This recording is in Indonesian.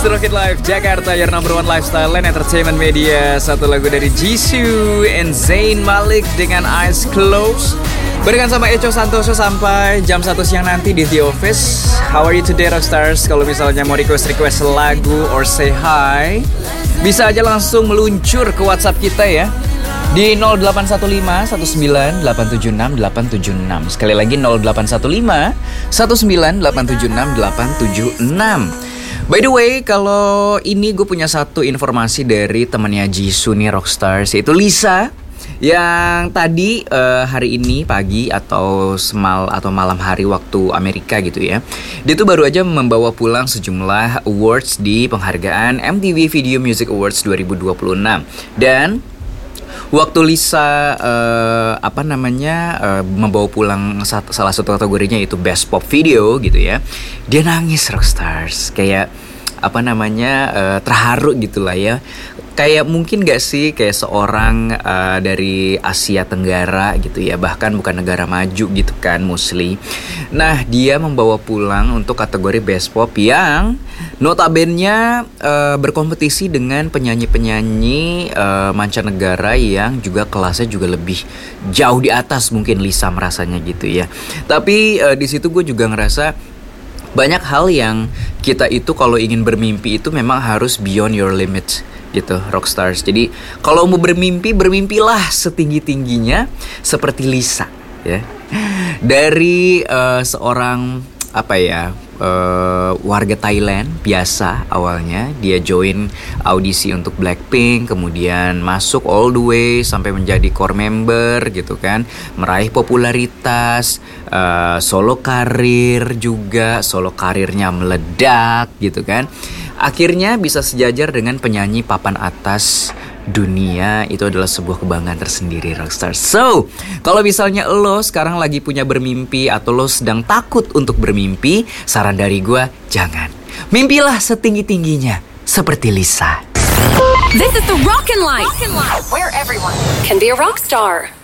Rocket Live Jakarta, your number one lifestyle and entertainment media. Satu lagu dari Jisoo and Zayn Malik dengan Eyes Closed. Barengan sama Echo Santoso sampai jam 1 siang nanti di The Office. How are you today, Rockstars? Kalau misalnya mau request lagu or say hi, bisa aja langsung meluncur ke WhatsApp kita ya, di 0815-19876876. Sekali lagi 0815-19876876. By the way, kalau ini gue punya satu informasi dari temannya Jisoo nih, Rockstars, yaitu Lisa, yang tadi hari ini pagi atau malam hari waktu Amerika gitu ya, dia tuh baru aja membawa pulang sejumlah awards di penghargaan MTV Video Music Awards 2026. Dan waktu Lisa membawa pulang salah satu kategorinya itu Best Pop Video gitu ya, dia nangis, Rockstars, kayak terharu gitulah ya. Kayak mungkin gak sih kayak seorang dari Asia Tenggara gitu ya, bahkan bukan negara maju gitu kan, mostly. Nah, dia membawa pulang untuk kategori Best Pop yang notabene berkompetisi dengan penyanyi-penyanyi mancanegara yang juga kelasnya juga lebih jauh di atas mungkin Lisa merasanya gitu ya. Tapi di situ gue juga ngerasa banyak hal yang kita itu kalau ingin bermimpi itu memang harus beyond your limits gitu, Rockstars. Jadi kalau mau bermimpi, bermimpilah setinggi-tingginya seperti Lisa ya. Dari seorang warga Thailand biasa awalnya, dia join audisi untuk Blackpink, kemudian masuk all the way sampai menjadi core member gitu kan, meraih popularitas, solo karirnya meledak gitu kan. Akhirnya bisa sejajar dengan penyanyi papan atas dunia. Itu adalah sebuah kebanggaan tersendiri, Rockstar. So, kalau misalnya lo sekarang lagi punya bermimpi atau lo sedang takut untuk bermimpi, saran dari gue, jangan. Mimpilah setinggi-tingginya seperti Lisa. This is the Rockin' Life, where everyone can be a rock star.